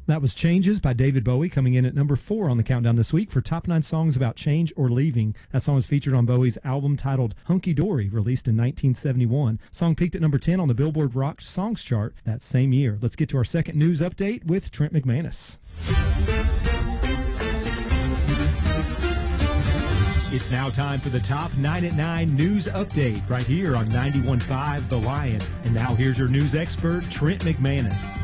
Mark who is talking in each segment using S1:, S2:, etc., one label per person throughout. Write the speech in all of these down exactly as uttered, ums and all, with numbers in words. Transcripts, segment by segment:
S1: That was Changes by David Bowie, coming in at number four on the countdown this week for top nine songs about change or leaving. That song was featured on Bowie's album titled Hunky Dory, released in nineteen seventy-one. Song peaked at number ten on the Billboard Rock Songs chart that same year. Let's get to our second news update with Trent McManus. It's now time for the Top nine at nine News Update right here on ninety-one point five The Lion. And now here's your news expert, Trent McManus.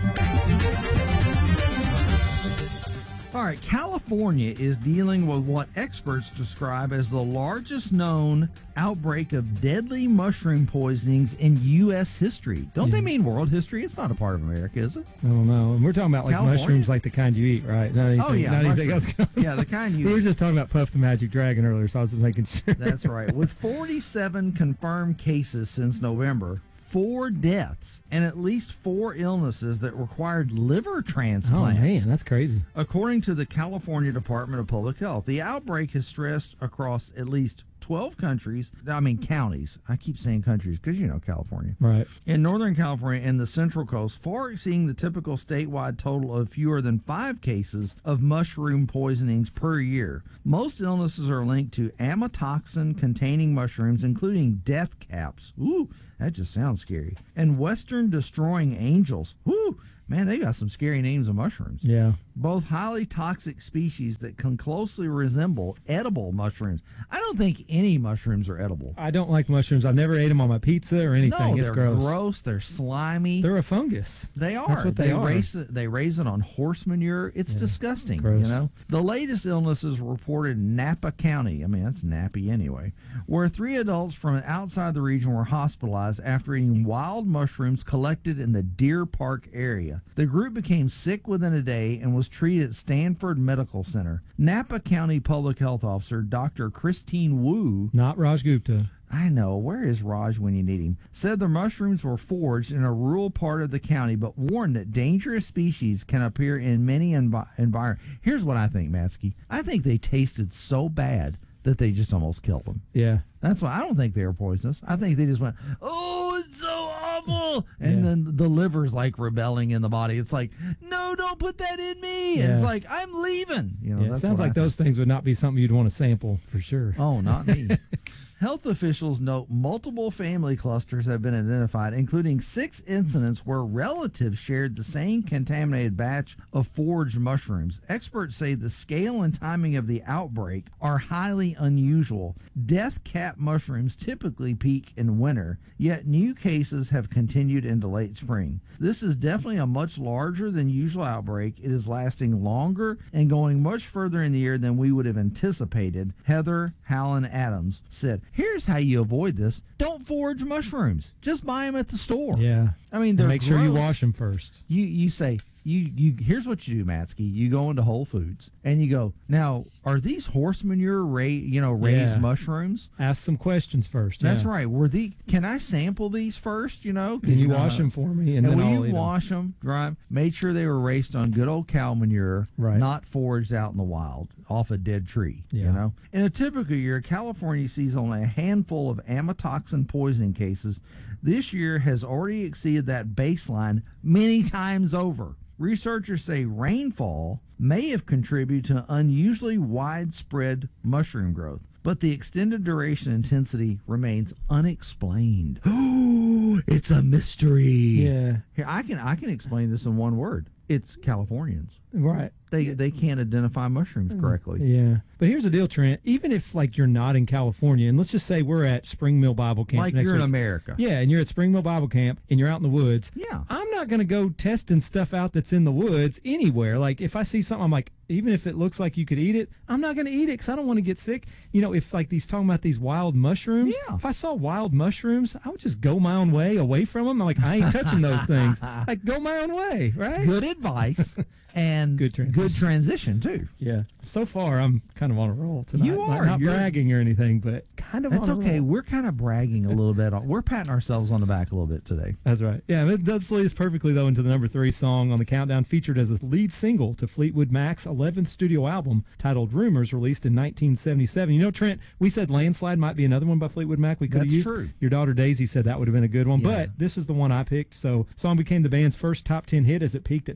S2: All right, California is dealing with what experts describe as the largest known outbreak of deadly mushroom poisonings in U S history. Don't yeah. they mean world history? It's not a part of America, is it?
S1: I don't know. And we're talking about like California? mushrooms like the kind you eat, right? Not anything,
S2: oh, yeah.
S1: Not anything else.
S2: Yeah, the kind you
S1: we
S2: eat.
S1: We were just talking about Puff the Magic Dragon earlier, so I was just making sure.
S2: That's right. With forty-seven confirmed cases since November, four deaths, and at least four illnesses that required liver transplants.
S1: Oh, man, that's crazy.
S2: According to the California Department of Public Health, the outbreak has stressed across at least twelve countries, I mean counties. I keep saying countries because, you know, California.
S1: Right.
S2: In Northern California and the Central Coast, far exceeding the typical statewide total of fewer than five cases of mushroom poisonings per year. Most illnesses are linked to amatoxin-containing mushrooms, including death caps. Ooh, that just sounds scary. And western destroying angels. Ooh, man, they got some scary names of mushrooms.
S1: Yeah.
S2: Both highly toxic species that can closely resemble edible mushrooms. I don't think any mushrooms are edible.
S1: I don't like mushrooms. I've never ate them on my pizza or anything.
S2: No,
S1: it's
S2: they're
S1: gross.
S2: gross. They're slimy.
S1: They're a fungus.
S2: They are.
S1: That's what they,
S2: they
S1: are.
S2: Raise it, they raise it on horse manure. It's
S1: yeah.
S2: disgusting.
S1: Gross.
S2: You know. The latest illnesses reported in Napa County. I mean, that's nappy anyway. Where three adults from outside the region were hospitalized after eating wild mushrooms collected in the Deer Park area. The group became sick within a day and was treated at Stanford Medical Center. Napa County Public Health Officer Doctor Christine Wu,
S1: not Raj Gupta.
S2: I know, where is Raj when you need him, said the mushrooms were foraged in a rural part of the county, but warned that dangerous species can appear in many envi- environments. Here's what I think, Matsky. I think they tasted so bad that they just almost killed them.
S1: Yeah.
S2: That's why I don't think they were poisonous. I think they just went, oh, it's so awful. And
S1: yeah.
S2: then the liver's like rebelling in the body. It's like, no, don't put that in me.
S1: Yeah.
S2: And it's like, I'm leaving. You know,
S1: yeah,
S2: that's
S1: it sounds like
S2: I
S1: those
S2: think.
S1: things would not be something you'd want to sample for sure.
S2: Oh, not me. Health officials note multiple family clusters have been identified, including six incidents where relatives shared the same contaminated batch of foraged mushrooms. Experts say the scale and timing of the outbreak are highly unusual. Death cap mushrooms typically peak in winter, yet new cases have continued into late spring. This is definitely a much larger than usual outbreak. It is lasting longer and going much further in the year than we would have anticipated, Heather Hallen Adams said. Here's how you avoid this. Don't forage mushrooms. Just buy them at the store.
S1: Yeah.
S2: I mean, they're
S1: and make
S2: gross.
S1: sure you wash them first.
S2: You you say, you, you here's what you do, Matsky. You go into Whole Foods and you go, now, are these horse manure ra- you know, raised
S1: yeah.
S2: mushrooms?
S1: Ask some questions first.
S2: That's
S1: yeah.
S2: right. Were the can I sample these first, you know?
S1: Can you,
S2: you know,
S1: wash them for me? And,
S2: and
S1: then
S2: will
S1: I'll
S2: you
S1: eat
S2: wash them, dry them? Made sure they were raised on good old cow manure,
S1: right.
S2: not foraged out in the wild off a dead tree.
S1: Yeah.
S2: You know, in a typical year, California sees only a handful of amatoxin poisoning cases. This year has already exceeded that baseline many times over. Researchers say rainfall may have contributed to unusually widespread mushroom growth, but the extended duration and intensity remains unexplained. Oh, it's a mystery.
S1: Yeah.
S2: Here, I can I can explain this in one word. It's Californians.
S1: Right.
S2: They they can't identify mushrooms correctly.
S1: Yeah. But here's the deal, Trent. Even if, like, you're not in California, and let's just say we're at Spring Mill Bible Camp
S2: Like
S1: next
S2: you're
S1: week.
S2: in America.
S1: Yeah, and you're at Spring Mill Bible Camp, and you're out in the woods.
S2: Yeah.
S1: I'm not going to go testing stuff out that's in the woods anywhere. Like, if I see something, I'm like, even if it looks like you could eat it, I'm not going to eat it because I don't want to get sick. You know, if, like, these talking about these wild mushrooms,
S2: Yeah.
S1: if I saw wild mushrooms, I would just go my own way away from them. I'm like, I ain't touching those things. Like, go my own way, right?
S2: Good advice. And
S1: Good transition.
S2: good transition, too.
S1: Yeah. So far, I'm kind of on a roll tonight.
S2: You
S1: Not-
S2: are.
S1: Not,
S2: You're-
S1: bragging or anything, but kind of
S2: That's
S1: on a
S2: okay.
S1: roll.
S2: We're kind of bragging a little bit. On, we're patting ourselves on the back a little bit today.
S1: That's right. Yeah, it does lead us perfectly, though, into the number three song on the countdown, featured as the lead single to Fleetwood Mac's eleventh studio album, titled Rumors, released in nineteen seventy-seven. You know, Trent, we said Landslide might be another one by Fleetwood Mac we could have
S2: That's
S1: used.
S2: true.
S1: Your daughter Daisy said that would have been a good one,
S2: Yeah.
S1: but this is the one I picked. So, song became the band's first top ten hit as it peaked at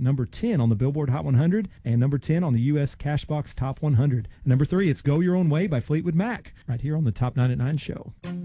S1: number ten on the Billboard Hot one hundred and number ten on the U S Cashbox Top one hundred. And number three, it's Go Your Own Way by Fleetwood Mac, right here on the Top nine at nine show.